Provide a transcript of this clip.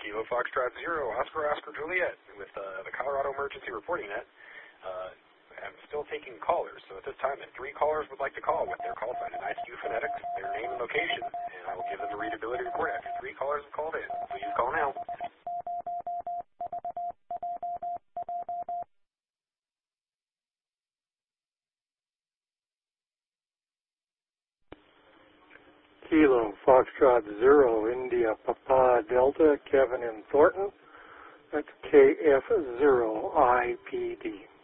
Kilo Foxtrot 0, Oscar Juliet, with the Colorado Emergency Reporting Net. I'm still taking callers, so at this time, if 3 callers would like to call with their call sign and ICU phonetics, their name and location, and I will give them a readability report after 3 callers have called in. Please call now. Kilo Foxtrot 0, India Papa Delta, Kevin in Thornton. That's KF0IPD.